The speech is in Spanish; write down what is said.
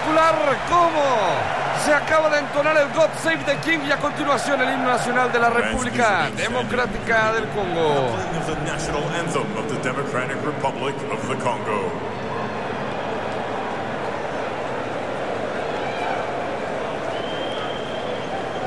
espectacular cómo se acaba de entonar el God Save the King y a continuación el himno nacional de la República Democrática del Congo.